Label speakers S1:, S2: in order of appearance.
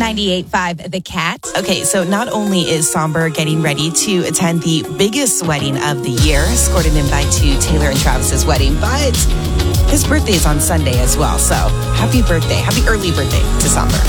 S1: 98.5 The Cat.
S2: Okay, so not only is Somber getting ready to attend the biggest wedding of the year, scored an invite to Taylor and Travis's wedding, but his birthday is on Sunday as well. So happy birthday. Happy early birthday to Somber.